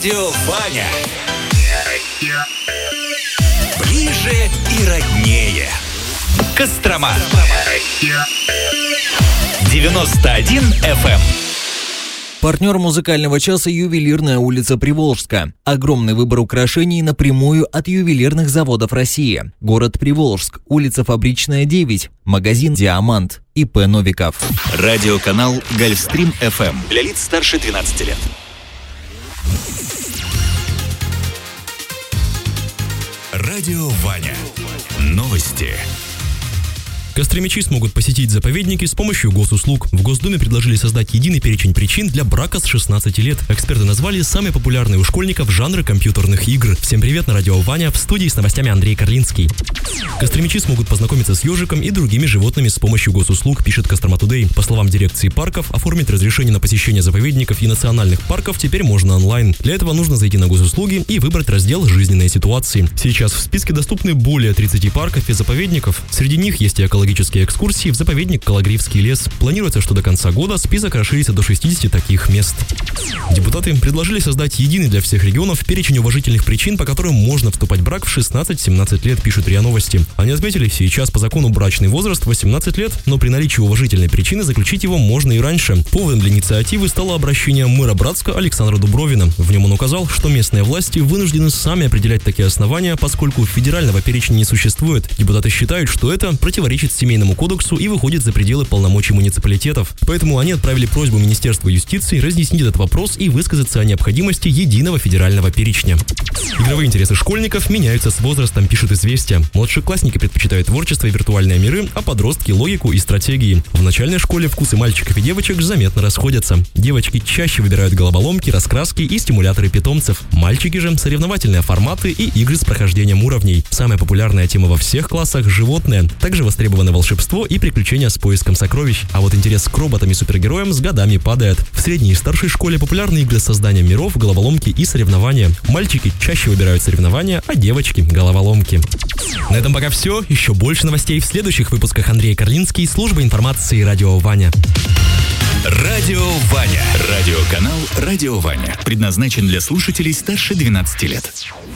Радио Ваня. Ближе и роднее. Кострома. 91 FM. Партнер музыкального часа «Ювелирная улица Приволжска». Огромный выбор украшений напрямую от ювелирных заводов России. Город Приволжск, улица Фабричная, 9. Магазин «Диамант». ИП Новиков. Радиоканал «Гольфстрим FM». Для лиц старше 12 лет. Радио Ваня. Новости. Костромичи смогут посетить заповедники с помощью госуслуг. В Госдуме предложили создать единый перечень причин для брака с 16 лет. Эксперты назвали самые популярные у школьников жанры компьютерных игр. Всем привет, на радио Ваня, в студии с новостями Андрей Карлинский. Костромичи смогут познакомиться с ежиком и другими животными с помощью госуслуг, пишет Кострома Тудей. По словам дирекции парков, оформить разрешение на посещение заповедников и национальных парков теперь можно онлайн. Для этого нужно зайти на госуслуги и выбрать раздел «Жизненные ситуации». Сейчас в списке доступны более 30 парков и заповедников. Среди них есть и экологические экскурсии в заповедник Кологривский лес. Планируется, что до конца года список расширится до 60 таких мест. Депутаты предложили создать единый для всех регионов перечень уважительных причин, по которым можно вступать в брак в 16-17 лет, пишут РИА Новости. Они отметили, сейчас по закону брачный возраст 18 лет, но при наличии уважительной причины заключить его можно и раньше. Поводом для инициативы стало обращение мэра Братска Александра Дубровина. В нем он указал, что местные власти вынуждены сами определять такие основания, поскольку федерального перечня не существует. Депутаты считают, что это противоречит Семейному кодексу и выходит за пределы полномочий муниципалитетов. Поэтому они отправили просьбу Министерству юстиции разъяснить этот вопрос и высказаться о необходимости единого федерального перечня. Игровые интересы школьников меняются с возрастом, пишет «Известия». Младшеклассники предпочитают творчество и виртуальные миры, а подростки – логику и стратегии. В начальной школе вкусы мальчиков и девочек заметно расходятся. Девочки чаще выбирают головоломки, раскраски и стимуляторы питомцев. Мальчики же – соревновательные форматы и игры с прохождением уровней. Самая популярная тема во всех классах – животные. Также востребованы волшебство и приключения с поиском сокровищ. А вот интерес к роботам и супергероям с годами падает. В средней и старшей школе популярны игры с созданием миров, головоломки и соревнования. Мальчики чаще выбирают соревнования, а девочки – головоломки. На этом пока все. Еще больше новостей в следующих выпусках. Андрей Карлинский, служба информации «Радио Ваня». Радио Ваня. Радиоканал «Радио Ваня». Предназначен для слушателей старше 12 лет.